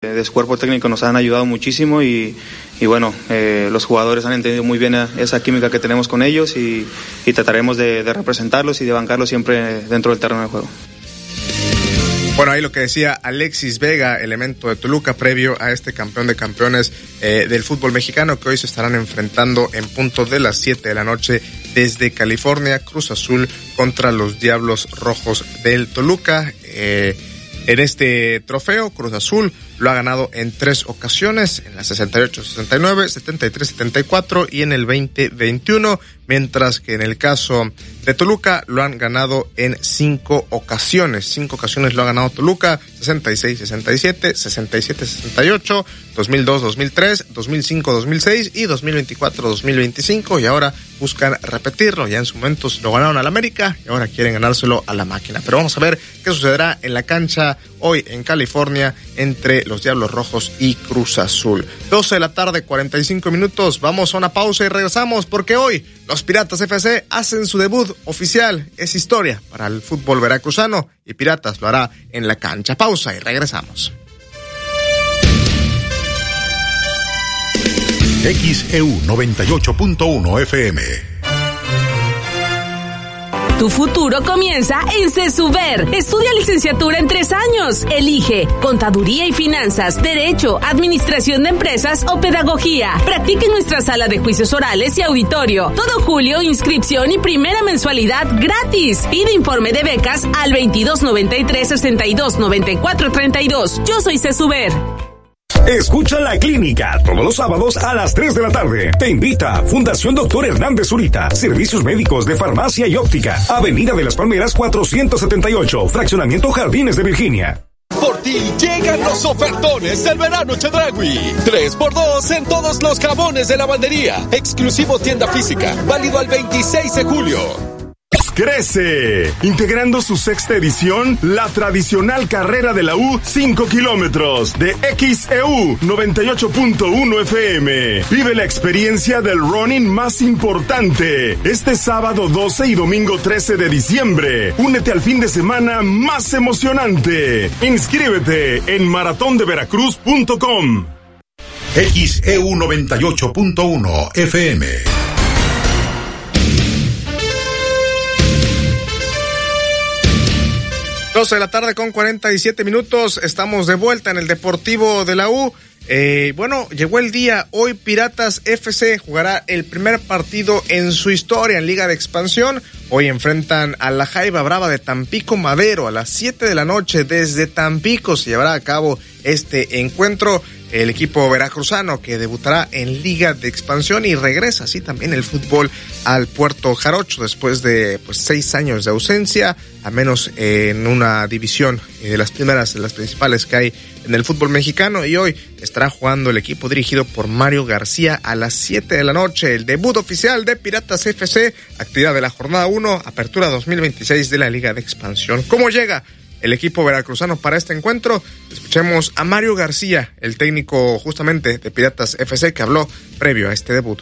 De su cuerpo técnico nos han ayudado muchísimo y bueno, los jugadores han entendido muy bien esa química que tenemos con ellos y trataremos de representarlos y de bancarlos siempre dentro del terreno de juego. Bueno, ahí lo que decía Alexis Vega, elemento de Toluca, previo a este campeón de campeones del fútbol mexicano, que hoy se estarán enfrentando en punto de las 7 de la noche desde California, Cruz Azul contra los Diablos Rojos del Toluca. En este trofeo, Cruz Azul lo ha ganado en 3 ocasiones, en la 68-69, 73-74 y en el 20-21, mientras que en el caso de Toluca lo han ganado en 5 ocasiones. 5 ocasiones lo ha ganado Toluca, 66-67, 67-68, 2002-2003, 2005-2006 y 2024-2025, y ahora buscan repetirlo. Ya en su momento lo ganaron al América y ahora quieren ganárselo a la Máquina. Pero vamos a ver qué sucederá en la cancha hoy en California entre los Diablos Rojos y Cruz Azul. 12 de la tarde, 45 minutos. Vamos a una pausa y regresamos porque hoy los Piratas FC hacen su debut oficial. Es historia para el fútbol veracruzano y Piratas lo hará en la cancha. Pausa y regresamos. XEU 98.1 FM. Tu futuro comienza en CESUBER. Estudia licenciatura en 3 años. Elige Contaduría y Finanzas, Derecho, Administración de Empresas o Pedagogía. Practica en nuestra sala de juicios orales y auditorio. Todo julio, inscripción y primera mensualidad gratis. Pide informe de becas al 2293-629432. Yo soy CESUBER. Escucha La Clínica todos los sábados a las 3 de la tarde. Te invita Fundación Dr. Hernández Zurita. Servicios médicos de farmacia y óptica. Avenida de las Palmeras 478. Fraccionamiento Jardines de Virginia. Por ti llegan los ofertones del verano Chedraui. 3x2 en todos los jabones de lavandería. Exclusivo tienda física. Válido al 26 de julio. Crece, integrando su 6ª edición, la tradicional carrera de la U 5 kilómetros de XEU 98.1 FM. Vive la experiencia del running más importante este sábado 12 y domingo 13 de diciembre. Únete al fin de semana más emocionante. Inscríbete en maratondeveracruz.com. XEU 98.1 FM. 12 de la tarde con 47 minutos, estamos de vuelta en el Deportivo de la U. Bueno, llegó el día, hoy Piratas FC jugará el primer partido en su historia en Liga de Expansión. Hoy enfrentan a la Jaiba Brava de Tampico Madero a las 7 de la noche. Desde Tampico se llevará a cabo este encuentro. El equipo veracruzano que debutará en Liga de Expansión y regresa así también el fútbol al Puerto Jarocho después de 6 años de ausencia, a menos en una división de las primeras, de las principales que hay en el fútbol mexicano. Y hoy estará jugando el equipo dirigido por Mario García a las 7 de la noche. El debut oficial de Piratas FC, actividad de la jornada 1, apertura 2026 de la Liga de Expansión. ¿Cómo llega el equipo veracruzano para este encuentro? Escuchemos a Mario García, el técnico justamente de Piratas FC, que habló previo a este debut.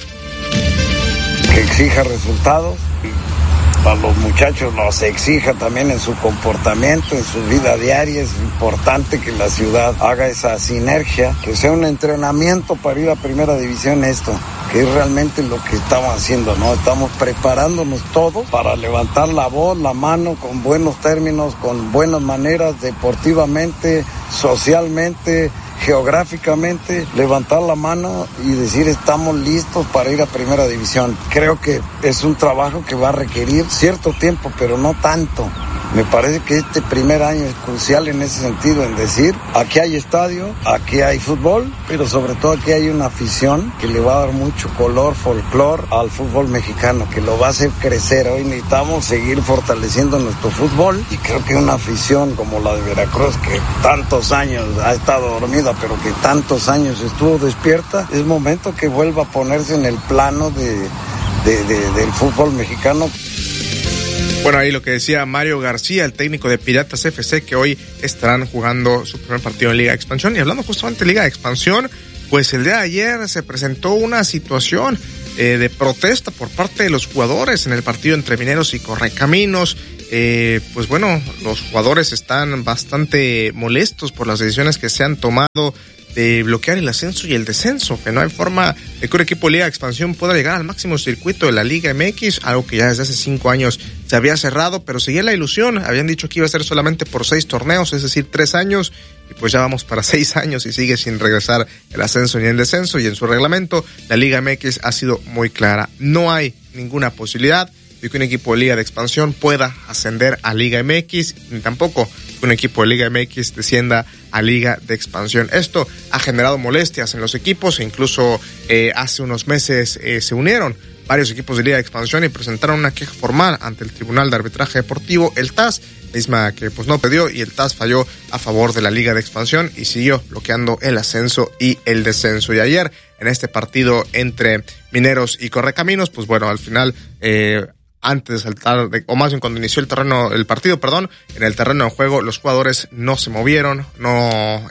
Que exija resultados, a los muchachos los exija también en su comportamiento, en su vida diaria. Es importante que la ciudad haga esa sinergia, que sea un entrenamiento para ir a primera división esto, que es realmente lo que estamos haciendo, ¿no? Estamos preparándonos todos para levantar la voz, la mano, con buenos términos, con buenas maneras, deportivamente, socialmente, geográficamente, levantar la mano y decir estamos listos para ir a primera división. Creo que es un trabajo que va a requerir cierto tiempo, pero no tanto. Me parece que este primer año es crucial en ese sentido, en decir, aquí hay estadio, aquí hay fútbol, pero sobre todo aquí hay una afición que le va a dar mucho color, folclor al fútbol mexicano, que lo va a hacer crecer. Hoy necesitamos seguir fortaleciendo nuestro fútbol y creo que una afición como la de Veracruz, que tantos años ha estado dormida, pero que tantos años estuvo despierta, es momento que vuelva a ponerse en el plano del fútbol mexicano. Bueno, ahí lo que decía Mario García, el técnico de Piratas FC, que hoy estarán jugando su primer partido en Liga de Expansión. Y hablando justamente de Liga de Expansión, pues el día de ayer se presentó una situación de protesta por parte de los jugadores en el partido entre Mineros y Correcaminos. pues bueno, los jugadores están bastante molestos por las decisiones que se han tomado de bloquear el ascenso y el descenso, que no hay forma de que un equipo de Liga de Expansión pueda llegar al máximo circuito de la Liga MX, algo que ya desde hace 5 años se había cerrado, pero seguía la ilusión. Habían dicho que iba a ser solamente por 6 torneos, es decir, 3 años, y pues ya vamos para 6 años y sigue sin regresar el ascenso ni el descenso, y en su reglamento la Liga MX ha sido muy clara. No hay ninguna posibilidad de que un equipo de Liga de Expansión pueda ascender a Liga MX, ni tampoco que un equipo de Liga MX descienda a Liga de Expansión. Esto ha generado molestias en los equipos e incluso hace unos meses se unieron varios equipos de Liga de Expansión y presentaron una queja formal ante el Tribunal de Arbitraje Deportivo, el TAS, misma que pues no pidió, y el TAS falló a favor de la Liga de Expansión y siguió bloqueando el ascenso y el descenso. Y ayer, en este partido entre Mineros y Correcaminos, pues bueno, al final antes de saltar, o más bien cuando inició el partido, en el terreno de juego los jugadores no se movieron, no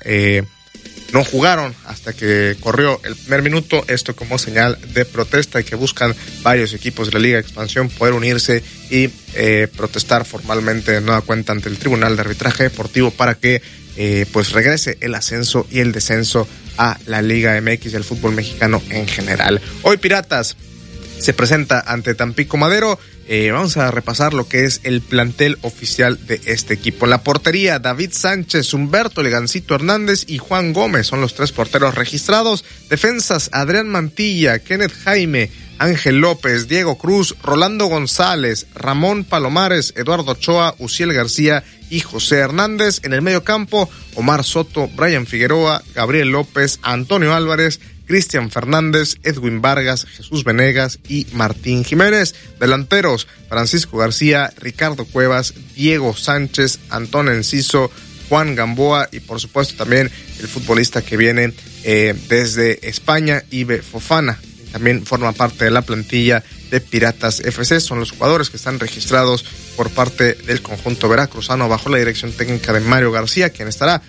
jugaron hasta que corrió el primer minuto, esto como señal de protesta y que buscan varios equipos de la Liga de Expansión poder unirse y protestar formalmente de nueva cuenta ante el Tribunal de Arbitraje Deportivo para que pues regrese el ascenso y el descenso a la Liga MX y al fútbol mexicano en general. Hoy Piratas se presenta ante Tampico Madero. Vamos a repasar lo que es el plantel oficial de este equipo. En la portería, David Sánchez, Humberto Legancito Hernández y Juan Gómez son los 3 porteros registrados. Defensas, Adrián Mantilla, Kenneth Jaime, Ángel López, Diego Cruz, Rolando González, Ramón Palomares, Eduardo Ochoa, Uciel García y José Hernández. En el medio campo, Omar Soto, Brian Figueroa, Gabriel López, Antonio Álvarez, Cristian Fernández, Edwin Vargas, Jesús Venegas y Martín Jiménez. Delanteros, Francisco García, Ricardo Cuevas, Diego Sánchez, Antón Enciso, Juan Gamboa y por supuesto también el futbolista que viene desde España, Ibe Fofana. También forma parte de la plantilla de Piratas FC. Son los jugadores que están registrados por parte del conjunto veracruzano bajo la dirección técnica de Mario García, quien estará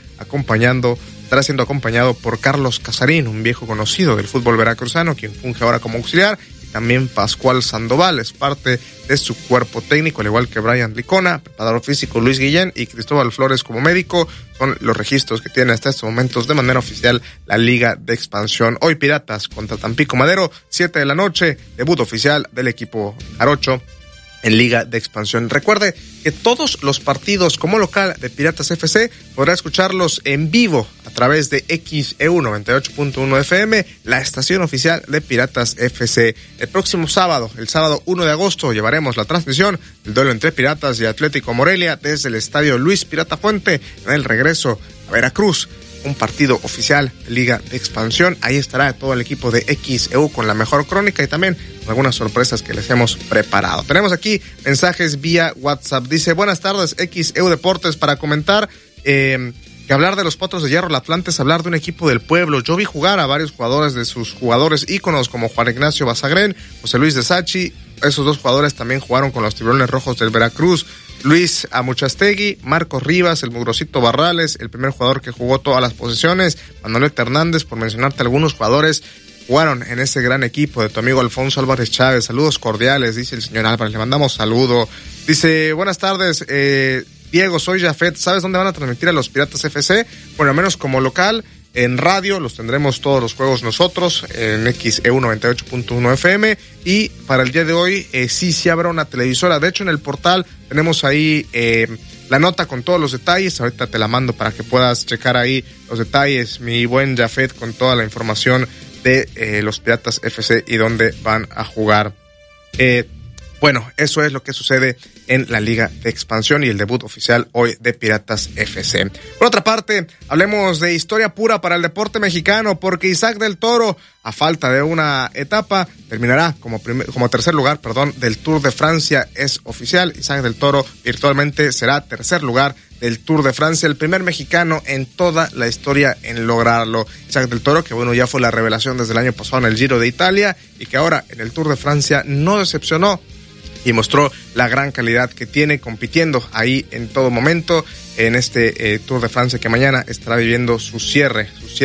siendo acompañado por Carlos Casarín, un viejo conocido del fútbol veracruzano, quien funge ahora como auxiliar, y también Pascual Sandoval es parte de su cuerpo técnico, al igual que Brian Licona, preparador físico Luis Guillén y Cristóbal Flores como médico. Son los registros que tiene hasta estos momentos de manera oficial la Liga de Expansión. Hoy Piratas contra Tampico Madero, 7 p.m, debut oficial del equipo jarocho en Liga de Expansión. Recuerde que todos los partidos como local de Piratas FC podrá escucharlos en vivo a través de XEU 98.1 FM, la estación oficial de Piratas FC. El próximo sábado, el sábado 1 de agosto, llevaremos la transmisión del duelo entre Piratas y Atlético Morelia desde el estadio Luis Pirata Fuente en el regreso a Veracruz. Un partido oficial de Liga de Expansión. Ahí estará todo el equipo de XEU con la mejor crónica y también algunas sorpresas que les hemos preparado. Tenemos aquí mensajes vía WhatsApp. Dice, buenas tardes, XEU Deportes, para comentar que hablar de los Potros de Hierro el Atlante es hablar de un equipo del pueblo. Yo vi jugar a varios jugadores de sus jugadores íconos como Juan Ignacio Basagrén, José Luis de Sachi. Esos 2 jugadores también jugaron con los Tiburones Rojos del Veracruz. Luis Amuchastegui, Marcos Rivas, el Mugrosito Barrales, el primer jugador que jugó todas las posiciones, Manuel Hernández, por mencionarte algunos jugadores, jugaron en ese gran equipo de tu amigo Alfonso Álvarez Chávez. Saludos cordiales, dice el señor Álvarez, le mandamos saludo. Dice, buenas tardes, Diego, soy Jafet, ¿sabes dónde van a transmitir a los Piratas FC? Bueno, al menos como local, en radio los tendremos todos los juegos nosotros, en XEU 98.1 FM, y para el día de hoy sí habrá una televisora. De hecho, en el portal tenemos ahí la nota con todos los detalles. Ahorita te la mando para que puedas checar ahí los detalles, mi buen Jafet, con toda la información de los Piratas FC y dónde van a jugar. Bueno, eso es lo que sucede en la Liga de Expansión y el debut oficial hoy de Piratas FC. Por otra parte, hablemos de historia pura para el deporte mexicano, porque Isaac del Toro, a falta de una etapa, terminará como tercer lugar, del Tour de Francia. Es oficial, Isaac del Toro virtualmente será tercer lugar del Tour de Francia, el primer mexicano en toda la historia en lograrlo. Isaac del Toro, que bueno, ya fue la revelación desde el año pasado en el Giro de Italia y que ahora en el Tour de Francia no decepcionó y mostró la gran calidad que tiene compitiendo ahí en todo momento en este Tour de Francia, que mañana estará viviendo su cierre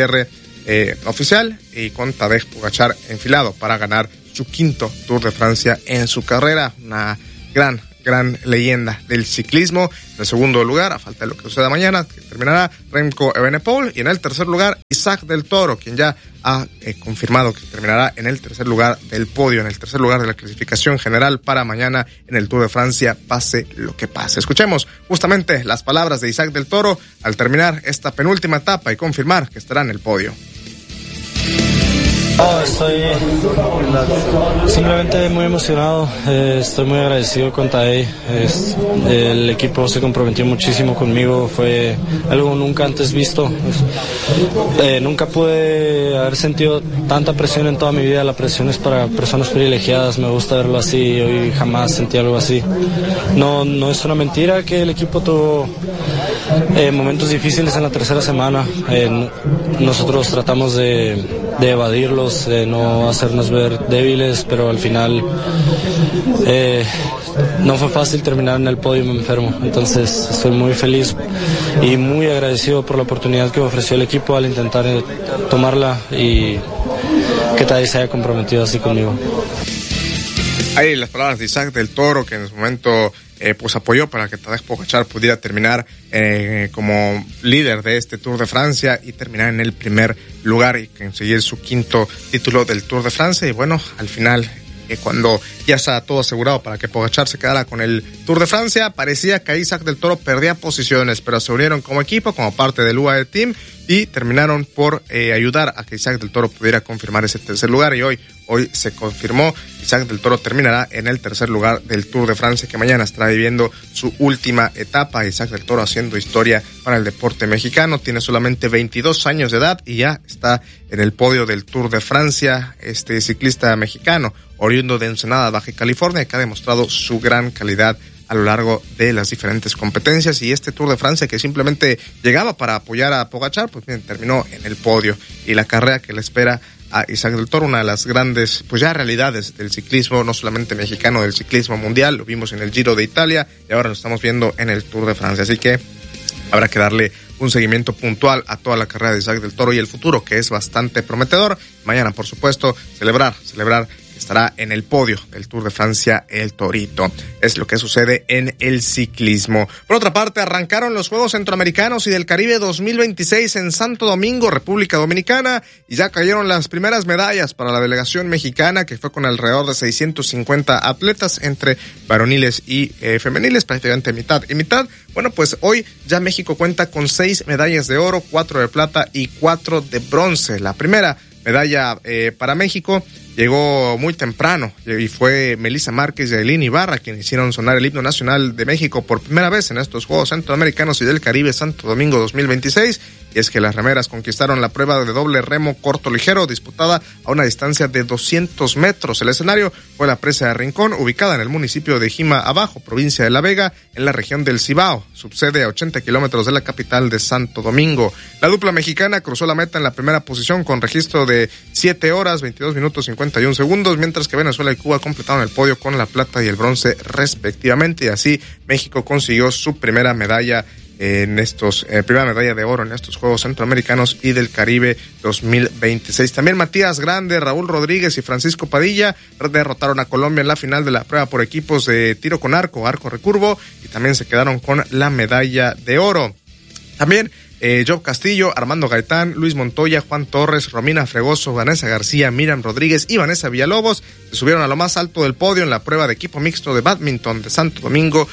oficial, y con Tadej Pogačar enfilado para ganar su 5º Tour de Francia en su carrera. Una gran gran leyenda del ciclismo. En el segundo lugar, a falta de lo que suceda mañana, que terminará Remco Evenepoel, y en el tercer lugar, Isaac del Toro, quien ya ha confirmado que terminará en el tercer lugar del podio, en el tercer lugar de la clasificación general para mañana en el Tour de Francia, pase lo que pase. Escuchemos justamente las palabras de Isaac del Toro al terminar esta penúltima etapa y confirmar que estará en el podio. Estoy simplemente muy emocionado, estoy muy agradecido con Tadej, el equipo se comprometió muchísimo conmigo, fue algo nunca antes visto, nunca pude haber sentido tanta presión en toda mi vida, la presión es para personas privilegiadas, me gusta verlo así, hoy jamás sentí algo así. No es una mentira que el equipo tuvo momentos difíciles en la tercera semana, nosotros tratamos de evadirlo, de no hacernos ver débiles, pero al final no fue fácil terminar en el podio y me enfermo. Entonces estoy muy feliz y muy agradecido por la oportunidad que me ofreció el equipo al intentar tomarla y que Tadej se haya comprometido así conmigo. Ahí las palabras de Isaac del Toro, que en su momento pues apoyó para que Tadej Pogačar pudiera terminar como líder de este Tour de Francia y terminar en el primer lugar y conseguir su quinto título del Tour de Francia. Y bueno, al final, cuando ya está todo asegurado para que Pogačar se quedara con el Tour de Francia, parecía que Isaac del Toro perdía posiciones, pero se unieron como equipo, como parte del UAE Team, y terminaron por ayudar a que Isaac del Toro pudiera confirmar ese tercer lugar. Y hoy se confirmó, Isaac del Toro terminará en el tercer lugar del Tour de Francia, que mañana estará viviendo su última etapa. Isaac del Toro haciendo historia para el deporte mexicano, tiene solamente 22 años de edad y ya está en el podio del Tour de Francia, este ciclista mexicano, oriundo de Ensenada, Baja California, que ha demostrado su gran calidad a lo largo de las diferentes competencias, y este Tour de Francia que simplemente llegaba para apoyar a Pogačar, pues bien, terminó en el podio, y la carrera que le espera a Isaac del Toro, una de las grandes, pues ya realidades del ciclismo, no solamente mexicano, del ciclismo mundial, lo vimos en el Giro de Italia y ahora lo estamos viendo en el Tour de Francia, así que habrá que darle un seguimiento puntual a toda la carrera de Isaac del Toro y el futuro, que es bastante prometedor. Mañana, por supuesto, celebrar estará en el podio del Tour de Francia el Torito. Es lo que sucede en el ciclismo. Por otra parte, arrancaron los Juegos Centroamericanos y del Caribe 2026 en Santo Domingo, República Dominicana, y ya cayeron las primeras medallas para la delegación mexicana, que fue con alrededor de 650 atletas entre varoniles y femeniles, prácticamente mitad y mitad. Bueno, pues hoy ya México cuenta con 6 medallas de oro, 4 de plata y 4 de bronce. La primera medalla para México llegó muy temprano y fue Melissa Márquez y Ailín Ibarra quienes hicieron sonar el himno nacional de México por primera vez en estos Juegos Centroamericanos y del Caribe Santo Domingo 2026. Y es que las remeras conquistaron la prueba de doble remo corto ligero disputada a una distancia de 200 metros. El escenario fue la presa de Rincón, ubicada en el municipio de Jima Abajo, provincia de La Vega, en la región del Cibao, subsede a 80 kilómetros de la capital de Santo Domingo. La dupla mexicana cruzó la meta en la primera posición con registro de 7 horas, 22 minutos 51 segundos, mientras que Venezuela y Cuba completaron el podio con la plata y el bronce respectivamente, y así México consiguió su primera medalla primera medalla de oro en estos Juegos Centroamericanos y del Caribe 2026. También Matías Grande, Raúl Rodríguez y Francisco Padilla derrotaron a Colombia en la final de la prueba por equipos de tiro con arco recurvo, y también se quedaron con la medalla de oro. También Job Castillo, Armando Gaitán, Luis Montoya, Juan Torres, Romina Fregoso, Vanessa García, Miriam Rodríguez y Vanessa Villalobos se subieron a lo más alto del podio en la prueba de equipo mixto de bádminton de Santo Domingo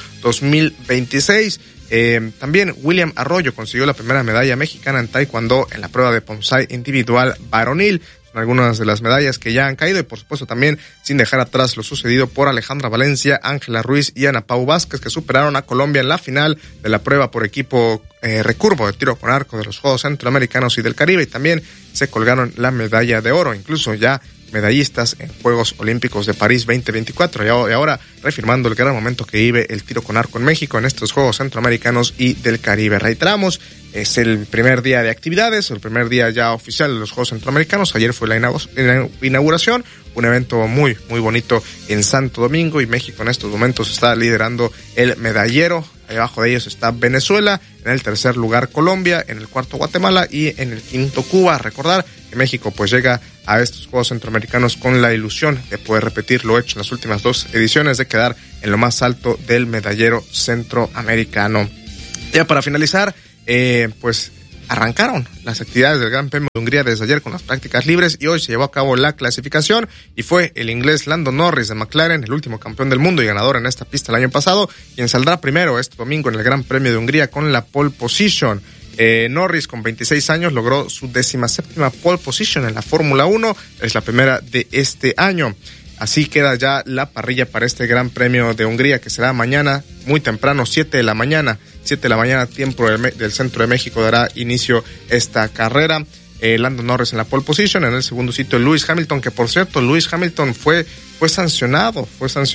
2026. También William Arroyo consiguió la primera medalla mexicana en taekwondo en la prueba de Pomsai individual varonil. Son algunas de las medallas que ya han caído, y por supuesto también sin dejar atrás lo sucedido por Alejandra Valencia, Ángela Ruiz y Ana Pau Vázquez, que superaron a Colombia en la final de la prueba por equipo recurvo de tiro con arco de los Juegos Centroamericanos y del Caribe, y también se colgaron la medalla de oro, incluso ya medallistas en Juegos Olímpicos de París 2024, y ahora reafirmando el gran momento que vive el tiro con arco en México en estos Juegos Centroamericanos y del Caribe. Reiteramos, es el primer día de actividades, el primer día ya oficial de los Juegos Centroamericanos. Ayer fue la inauguración, un evento muy, muy bonito en Santo Domingo, y México en estos momentos está liderando el medallero Debajo de ellos está Venezuela, en el tercer lugar Colombia, en el cuarto Guatemala y en el quinto Cuba. Recordar que México pues llega a estos Juegos Centroamericanos con la ilusión de poder repetir lo hecho en las últimas 2 ediciones, de quedar en lo más alto del medallero centroamericano. Ya para finalizar, pues arrancaron las actividades del Gran Premio de Hungría desde ayer con las prácticas libres y hoy se llevó a cabo la clasificación y fue el inglés Lando Norris de McLaren, el último campeón del mundo y ganador en esta pista el año pasado, quien saldrá primero este domingo en el Gran Premio de Hungría con la pole position. Norris, con 26 años, logró su 17ª pole position en la Fórmula 1, es la primera de este año. Así queda ya la parrilla para este Gran Premio de Hungría, que será mañana muy temprano, 7 de la mañana, tiempo del centro de México, dará inicio esta carrera. Lando Norris en la pole position, en el segundo sitio Lewis Hamilton, que por cierto Lewis Hamilton fue sancionado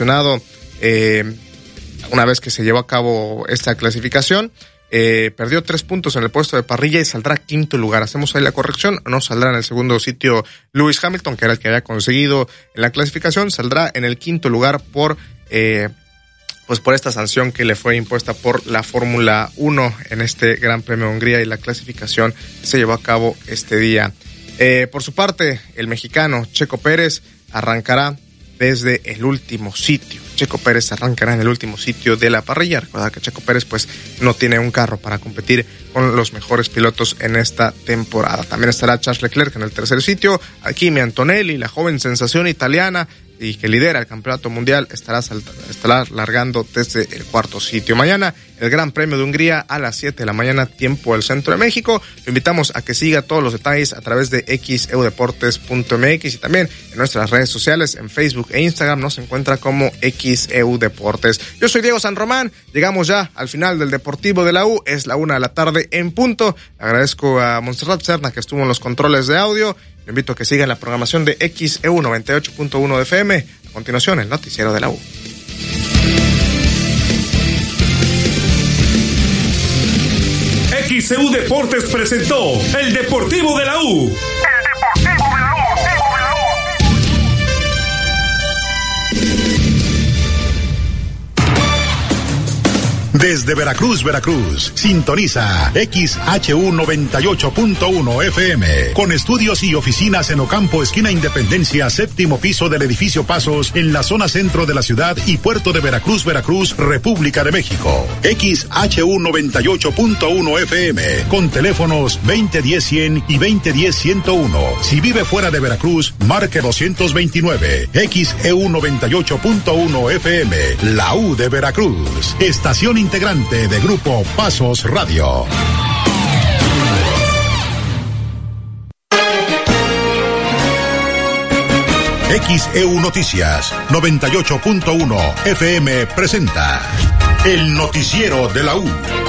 una vez que se llevó a cabo esta clasificación. Perdió 3 puntos en el puesto de parrilla y saldrá quinto lugar. Hacemos ahí la corrección, no saldrá en el segundo sitio Lewis Hamilton, que era el que había conseguido en la clasificación, saldrá en el quinto lugar por esta sanción que le fue impuesta por la Fórmula 1 en este Gran Premio de Hungría y la clasificación se llevó a cabo este día. Por su parte, el mexicano Checo Pérez arrancará desde el último sitio. Checo Pérez arrancará en el último sitio de la parrilla. Recuerda que Checo Pérez pues no tiene un carro para competir con los mejores pilotos en esta temporada. También estará Charles Leclerc en el tercer sitio. Kimi Antonelli, la joven sensación italiana y que lidera el campeonato mundial, estará largando desde el cuarto sitio. Mañana el Gran Premio de Hungría a las 7 de la mañana, tiempo del centro de México. Lo invitamos a que siga todos los detalles a través de xeudeportes.mx y también en nuestras redes sociales, en Facebook e Instagram nos encuentra como XEU Deportes. Yo soy Diego San Román, llegamos ya al final del Deportivo de la U, es la 1 de la tarde en punto. Agradezco a Montserrat Serna que estuvo en los controles de audio. Le invito a que sigan la programación de XEU 98.1 de FM. A continuación, el noticiero de la U. XEU Deportes presentó el Deportivo de la U. Desde Veracruz, sintoniza XHU 98.1 FM, con estudios y oficinas en Ocampo, esquina Independencia, séptimo piso del edificio Pasos, en la zona centro de la ciudad y puerto de Veracruz, República de México. XHU 98.1 FM, con teléfonos 2010-100 y 2010-101. Si vive fuera de Veracruz, marque 229. XEU 98.1 FM, la U de Veracruz. Estación integrante de Grupo Pasos Radio. XEU Noticias 98.1 FM presenta el noticiero de la U.